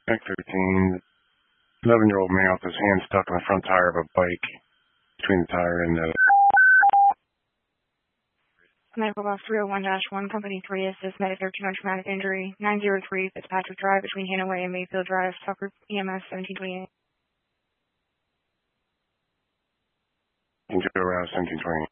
Back 13. 11-year-old male with his hand stuck in the front tire of a bike between the tire and the... Medical Box 301-1, Company 3, assist Medicare 2 traumatic injury, 903 Fitzpatrick Drive between Hanaway and Mayfield Drive, Tucker EMS 1728. Into around 1728.